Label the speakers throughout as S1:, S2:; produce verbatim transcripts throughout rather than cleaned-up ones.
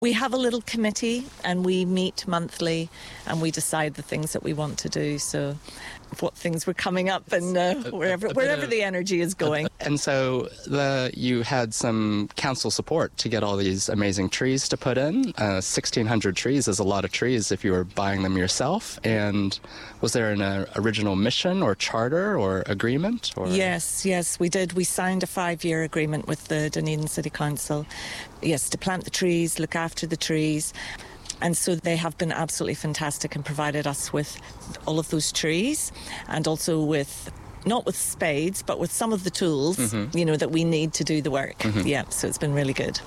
S1: We have a little committee and we meet monthly and we decide the things that we want to do. So what things were coming up and uh, wherever
S2: a, a
S1: wherever
S2: of,
S1: the energy is going.
S2: A, and so the, you had some council support to get all these amazing trees to put in. Uh, sixteen hundred trees is a lot of trees if you were buying them yourself. And was there an uh, original mission or charter or agreement? Or?
S1: Yes, yes, we did. We signed a five-year agreement with the Dunedin City Council, yes, to plant the trees, look after the trees. And so they have been absolutely fantastic and provided us with all of those trees and also with, not with spades, but with some of the tools, mm-hmm. you know, that we need to do the work. Mm-hmm. Yeah, so it's been really good.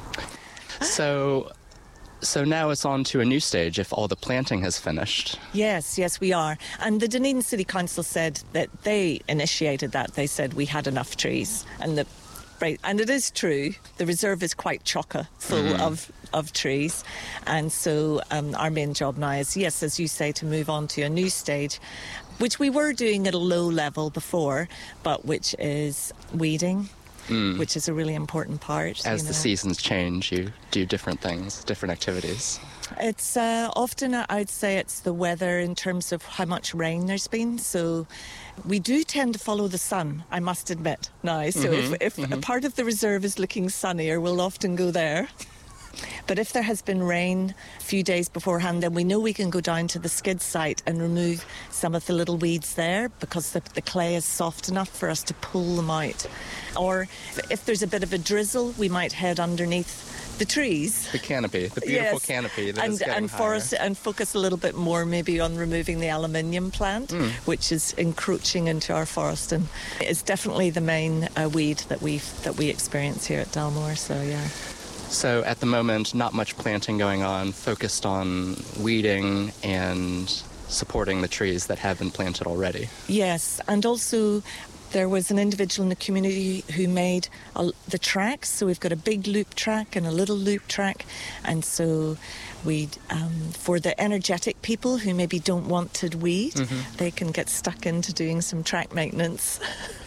S2: So... So now it's on to a new stage if all the planting has finished.
S1: Yes, yes, we are. And the Dunedin City Council said that they initiated that. They said we had enough trees. And the right, and it is true. The reserve is quite chocker full mm. of, of trees. And so um, our main job now is, yes, as you say, to move on to a new stage, which we were doing at a low level before, but which is weeding. Mm. Which is a really important part.
S2: As
S1: you know.
S2: the seasons change, you do different things, different activities.
S1: It's uh, often, I'd say, it's the weather in terms of how much rain there's been. So we do tend to follow the sun, I must admit, now. So mm-hmm. if, if mm-hmm. a part of the reserve is looking sunnier, we'll often go there. But if there has been rain a few days beforehand, then we know we can go down to the skid site and remove some of the little weeds there because the, the clay is soft enough for us to pull them out. Or if there's a bit of a drizzle, we might head underneath the trees.
S2: The canopy, the beautiful
S1: yes.
S2: canopy that
S1: and,
S2: is getting
S1: and forest, and focus a little bit more maybe on removing the aluminium plant, mm. which is encroaching into our forest. And it's definitely the main uh, weed that we that we experience here at Dalmore, so yeah.
S2: So at the moment, not much planting going on, focused on weeding and supporting the trees that have been planted already.
S1: Yes, and also there was an individual in the community who made a, the tracks. So we've got a big loop track and a little loop track. And so we, um, for the energetic people who maybe don't want to weed, mm-hmm. they can get stuck into doing some track maintenance.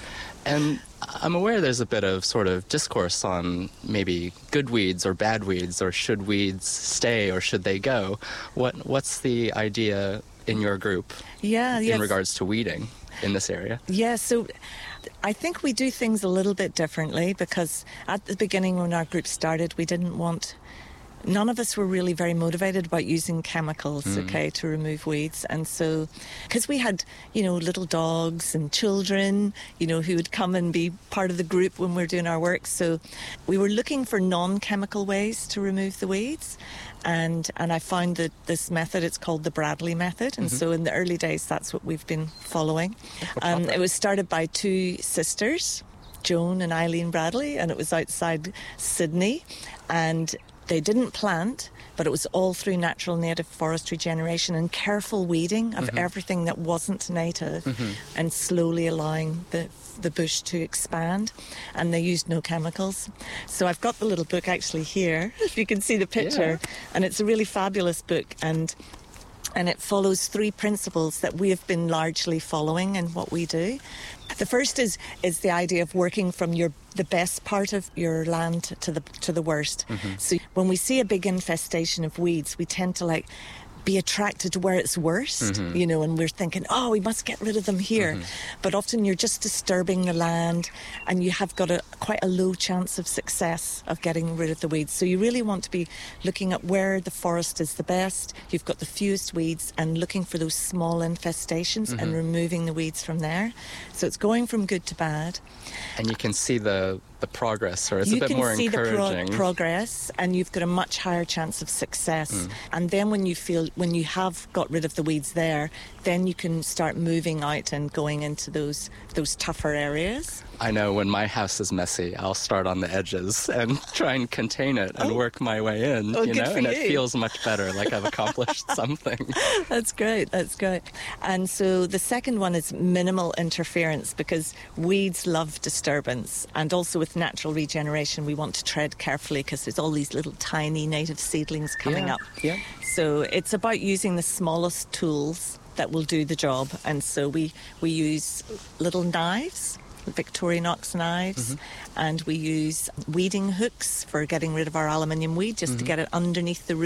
S2: And I'm aware there's a bit of sort of discourse on maybe good weeds or bad weeds, or should weeds stay or should they go? What What's the idea in your group
S1: yeah,
S2: in
S1: yes.
S2: regards to weeding in this area?
S1: Yeah, so I think we do things a little bit differently because at the beginning when our group started, we didn't want... None of us were really very motivated about using chemicals, mm. okay, to remove weeds. And so, because we had, you know, little dogs and children, you know, who would come and be part of the group when we were doing our work. So we were looking for non-chemical ways to remove the weeds. And and I found that this method, it's called the Bradley method. And mm-hmm. so in the early days, that's what we've been following. Um, it was started by two sisters, Joan and Eileen Bradley, and it was outside Sydney. And they didn't plant, but it was all through natural native forest regeneration and careful weeding of mm-hmm. everything that wasn't native mm-hmm. and slowly allowing the the bush to expand. And they used no chemicals. So I've got the little book actually here, if you can see the picture. Yeah. And it's a really fabulous book. And and it follows three principles that we have been largely following in what we do. The first is is the idea of working from your the best part of your land to the to the worst. Mm-hmm. So when we see a big infestation of weeds, we tend to like be attracted to where it's worst, mm-hmm. you know, and we're thinking, oh, we must get rid of them here. Mm-hmm. But often you're just disturbing the land and you have got a quite a low chance of success of getting rid of the weeds. So you really want to be looking at where the forest is the best, you've got the fewest weeds, and looking for those small infestations mm-hmm. and removing the weeds from there. So it's going from good to bad.
S2: And you can see the the progress, or it's you a bit more encouraging. You can see the pro-
S1: progress, and you've got a much higher chance of success. Mm. And then when you feel, when you have got rid of the weeds there, then you can start moving out and going into those those tougher areas.
S2: I know when my house is messy, I'll start on the edges and try and contain it and oh. work my way in,
S1: oh,
S2: you know, and
S1: you.
S2: it feels much better, like I've accomplished something.
S1: That's great, that's great. And so the second one is minimal interference, because weeds love disturbance, and also with natural regeneration, we want to tread carefully because there's all these little tiny native seedlings coming
S2: yeah.
S1: up.
S2: Yeah.
S1: So it's about using the smallest tools that will do the job, and so we we use little knives Victorinox knives, mm-hmm. and we use weeding hooks for getting rid of our aluminium weed, just mm-hmm. to get it underneath the root.